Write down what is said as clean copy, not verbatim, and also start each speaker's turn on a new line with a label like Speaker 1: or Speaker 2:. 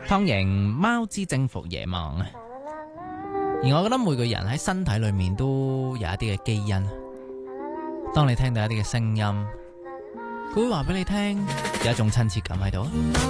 Speaker 1: 湯盈貓之征服夜夢。而我覺得每個人喺身體裏面都有一啲嘅基因，當你聽到一啲嘅聲音，佢會話俾你聽有一種親切感喺度。